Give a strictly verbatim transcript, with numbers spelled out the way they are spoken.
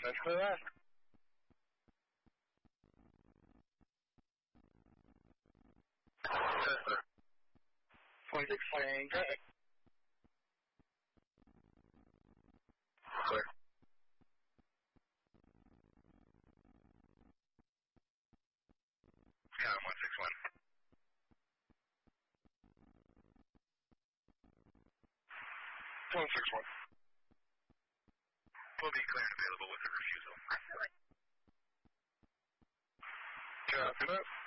That's clear last. Cessna. twenty-six, flying traffic. Clear. Count one six one. one six one. Will be clear and available with a refusal. Copy that.